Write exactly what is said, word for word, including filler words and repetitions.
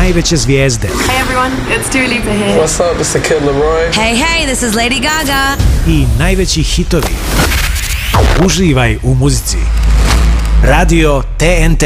najveće zvijezde. Hey everyone, it's Dua Lipa here. What's up, it's the Kid Laroi. Hey, hey, this is Lady Gaga. I najveći hitovi. Uživaj u muzici. Radio T N T.